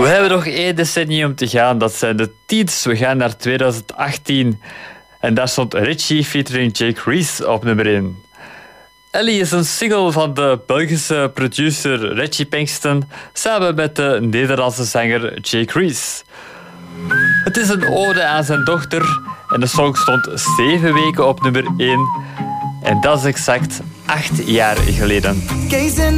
We hebben nog 1 decennium te gaan. Dat zijn de Teens. We gaan naar 2018. En daar stond Richie featuring Jake Reese op nummer 1. Ellie is een single van de Belgische producer Reggie Pinkston samen met de Nederlandse zanger Jake Reese. Het is een ode aan zijn dochter en de song stond 7 weken op nummer 1. En dat is exact 8 jaar geleden.